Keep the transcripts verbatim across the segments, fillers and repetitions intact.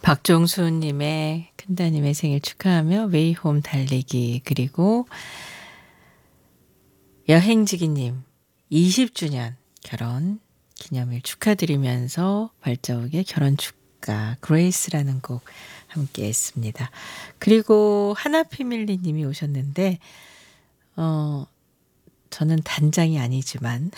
박종수님의 큰따님의 생일 축하하며 웨이홈 달리기, 그리고 여행지기님 이십 주년 결혼 기념일 축하드리면서 발자국의 결혼 축가 그레이스라는 곡 함께 했습니다. 그리고 하나피밀리님이 오셨는데 어 저는 단장이 아니지만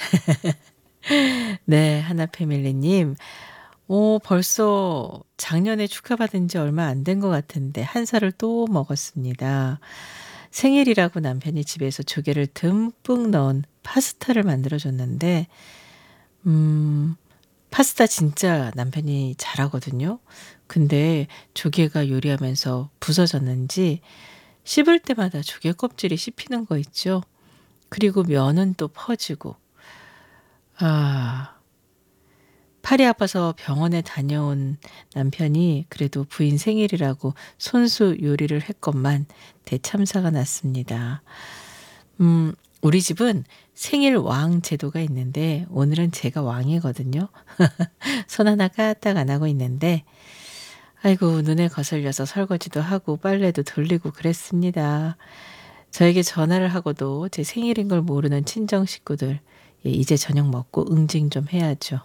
네, 하나패밀리님, 오, 벌써 작년에 축하받은 지 얼마 안 된 것 같은데 한 살을 또 먹었습니다. 생일이라고 남편이 집에서 조개를 듬뿍 넣은 파스타를 만들어줬는데 음, 파스타 진짜 남편이 잘하거든요. 근데 조개가 요리하면서 부서졌는지 씹을 때마다 조개 껍질이 씹히는 거 있죠. 그리고 면은 또 퍼지고. 아, 팔이 아파서 병원에 다녀온 남편이 그래도 부인 생일이라고 손수 요리를 했건만 대참사가 났습니다. 음, 우리 집은 생일 왕 제도가 있는데 오늘은 제가 왕이거든요. 손 하나 까딱 안 하고 있는데 아이고, 눈에 거슬려서 설거지도 하고 빨래도 돌리고 그랬습니다. 저에게 전화를 하고도 제 생일인 걸 모르는 친정 식구들, 예, 이제 저녁 먹고 응징 좀 해야죠.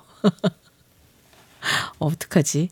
어, 어떡하지?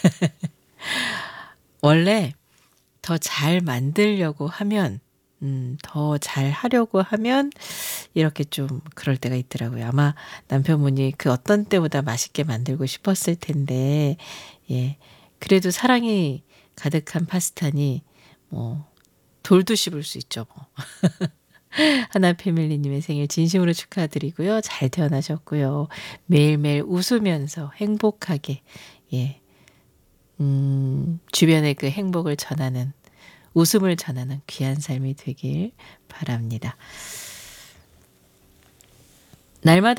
원래 더 잘 만들려고 하면, 음, 더 잘 하려고 하면 이렇게 좀 그럴 때가 있더라고요. 아마 남편분이 그 어떤 때보다 맛있게 만들고 싶었을 텐데, 예, 그래도 사랑이 가득한 파스타니 뭐 돌도 씹을 수 있죠, 뭐. 하나패밀리님의 생일 진심으로 축하드리고요. 잘 태어나셨고요. 매일매일 웃으면서 행복하게, 예, 음, 주변에 그 행복을 전하는, 웃음을 전하는 귀한 삶이 되길 바랍니다. 날마다